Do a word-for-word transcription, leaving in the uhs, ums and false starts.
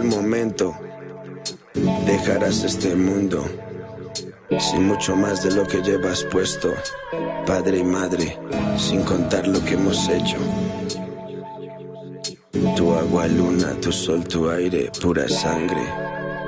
momento dejarás este mundo sin mucho más de lo que llevas puesto, padre y madre, sin contar lo que hemos hecho. Tu agua, luna, tu sol, tu aire, pura sangre.